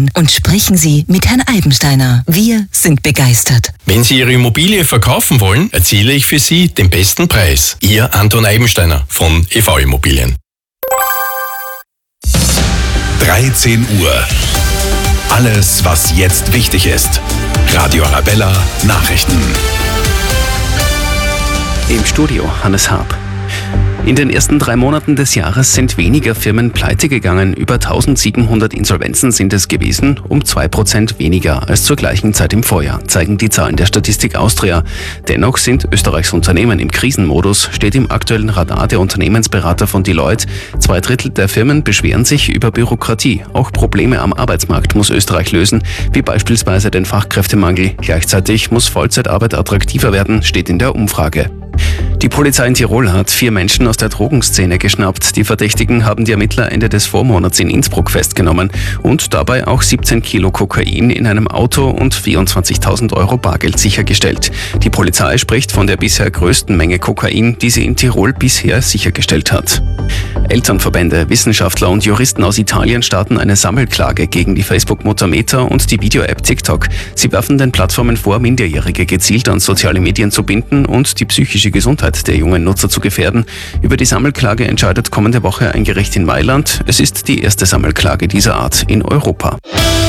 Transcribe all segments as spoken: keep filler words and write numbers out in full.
Immobilien und sprechen Sie mit Herrn Eibensteiner. Wir sind begeistert. Wenn Sie Ihre Immobilie verkaufen wollen, erziele ich für Sie den besten Preis. Ihr Anton Eibensteiner von E V Immobilien. dreizehn Uhr. Alles, was jetzt wichtig ist. Radio Arabella Nachrichten. Im Studio Hannes Harp. In den ersten drei Monaten des Jahres sind weniger Firmen pleite gegangen. Über eintausendsiebenhundert Insolvenzen sind es gewesen, um zwei Prozent weniger als zur gleichen Zeit im Vorjahr, zeigen die Zahlen der Statistik Austria. Dennoch sind Österreichs Unternehmen im Krisenmodus, steht im aktuellen Radar der Unternehmensberater von Deloitte. Zwei Drittel der Firmen beschweren sich über Bürokratie. Auch Probleme am Arbeitsmarkt muss Österreich lösen, wie beispielsweise den Fachkräftemangel. Gleichzeitig muss Vollzeitarbeit attraktiver werden, steht in der Umfrage. Die Polizei in Tirol hat vier Menschen aus der Drogenszene geschnappt. Die Verdächtigen haben die Ermittler Ende des Vormonats in Innsbruck festgenommen und dabei auch siebzehn Kilo Kokain in einem Auto und vierundzwanzigtausend Euro Bargeld sichergestellt. Die Polizei spricht von der bisher größten Menge Kokain, die sie in Tirol bisher sichergestellt hat. Elternverbände, Wissenschaftler und Juristen aus Italien starten eine Sammelklage gegen die Facebook-Mutter Meta und die Video-App TikTok. Sie werfen den Plattformen vor, Minderjährige gezielt an soziale Medien zu binden und die psychische Gesundheit der jungen Nutzer zu gefährden. Über die Sammelklage entscheidet kommende Woche ein Gericht in Mailand. Es ist die erste Sammelklage dieser Art in Europa.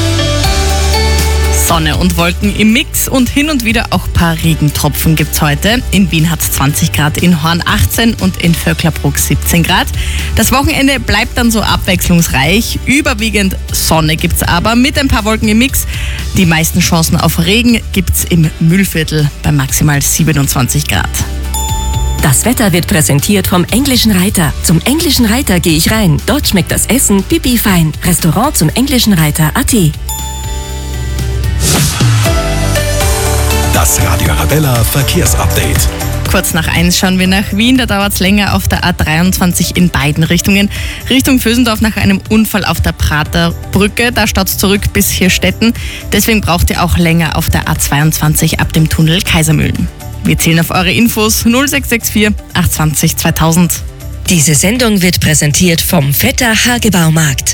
Sonne und Wolken im Mix und hin und wieder auch ein paar Regentropfen gibt's heute. In Wien hat es zwanzig Grad, in Horn achtzehn und in Vöcklerbruck siebzehn Grad. Das Wochenende bleibt dann so abwechslungsreich. Überwiegend Sonne gibt's aber mit ein paar Wolken im Mix. Die meisten Chancen auf Regen gibt's im Mühlviertel bei maximal siebenundzwanzig Grad. Das Wetter wird präsentiert vom Englischen Reiter. Zum Englischen Reiter gehe ich rein. Dort schmeckt das Essen pipi fein. Restaurant zum Englischen Reiter punkt at. Das Radio Arabella Verkehrsupdate. Kurz nach eins schauen wir nach Wien, da dauert es länger auf der A dreiundzwanzig in beiden Richtungen. Richtung Vösendorf nach einem Unfall auf der Praterbrücke, da staut es zurück bis Hirstetten. Deswegen braucht ihr auch länger auf der A zweiundzwanzig ab dem Tunnel Kaisermühlen. Wir zählen auf eure Infos null sechs sechs vier acht zwei null zweitausend. Diese Sendung wird präsentiert vom Vetter Hagebaumarkt.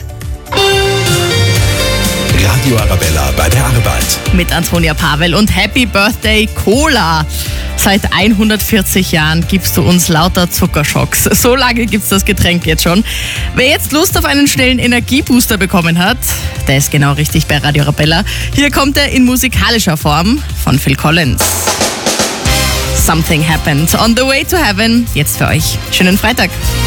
Radio Arabella bei der Arbeit. Mit Antonia Pavel und Happy Birthday Cola. Seit hundertvierzig Jahren gibst du uns lauter Zuckerschocks. So lange gibt's das Getränk jetzt schon. Wer jetzt Lust auf einen schnellen Energiebooster bekommen hat, der ist genau richtig bei Radio Arabella. Hier kommt er in musikalischer Form von Phil Collins. Something Happened on the Way to Heaven. Jetzt für euch. Schönen Freitag.